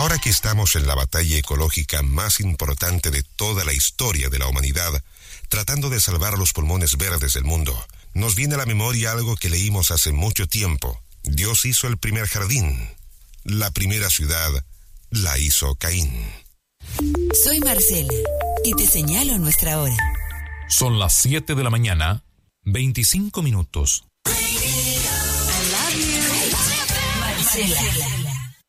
Ahora que estamos en la batalla ecológica más importante de toda la historia de la humanidad, tratando de salvar los pulmones verdes del mundo, nos viene a la memoria algo que leímos hace mucho tiempo. Dios hizo el primer jardín. La primera ciudad la hizo Caín. Soy Marcela y te señalo nuestra hora. Son las 7 de la mañana, 25 minutos. I love you. Marcela.